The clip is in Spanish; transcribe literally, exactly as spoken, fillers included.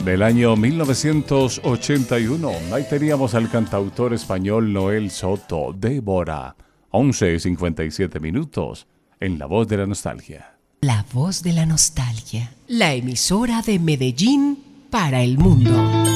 del año mil novecientos ochenta y uno. Ahí teníamos al cantautor español Noel Soto, Débora. once y cincuenta y siete minutos en La Voz de la Nostalgia. La Voz de la Nostalgia, la emisora de Medellín para el mundo.